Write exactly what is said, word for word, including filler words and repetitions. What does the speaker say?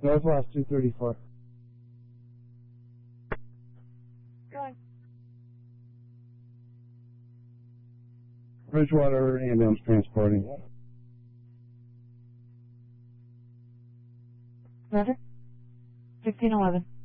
Northwest two thirty-four. Going. Bridgewater ambulance transporting. Roger. sixteen eleven.